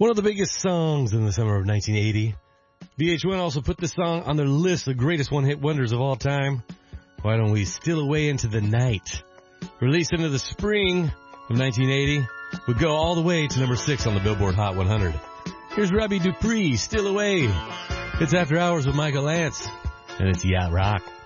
One of the biggest songs in the summer of 1980. VH1 also put this song on their list of greatest one-hit wonders of all time. Why don't we steal away into the night? Released into the spring of 1980, would go all the way to number 6 on the Billboard Hot 100. Here's Robbie Dupree, Steal Away. It's After Hours with Michael Lance, and it's Yacht Rock.